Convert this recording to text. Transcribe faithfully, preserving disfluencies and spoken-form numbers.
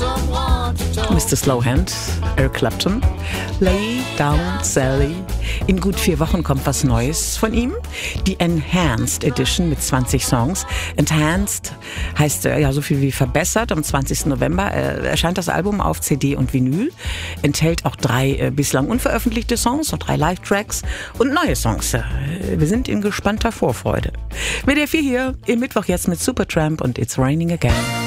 Mister Slowhand, Eric Clapton, Lay Down Sally. In gut vier Wochen kommt was Neues von ihm. Die Enhanced Edition mit zwanzig Songs. Enhanced heißt äh, ja so viel wie verbessert. Am zwanzigsten November äh, erscheint das Album auf C D und Vinyl. Enthält auch drei äh, bislang unveröffentlichte Songs und drei Live-Tracks und neue Songs. Äh, wir sind in gespannter Vorfreude. W D R vier hier im Mittwoch jetzt mit Supertramp und It's Raining Again.